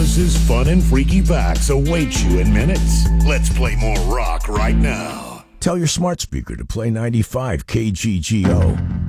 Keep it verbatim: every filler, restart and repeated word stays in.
Travis's fun and freaky facts await you in minutes. Let's play more rock right now. Tell your smart speaker to play ninety-five K G G O.